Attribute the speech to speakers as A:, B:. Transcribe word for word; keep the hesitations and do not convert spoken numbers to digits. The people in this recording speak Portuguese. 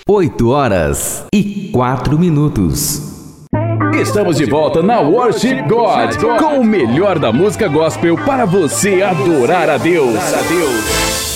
A: oito horas e quatro minutos.
B: Estamos de volta na Worship God, com o melhor da música gospel para você adorar a Deus.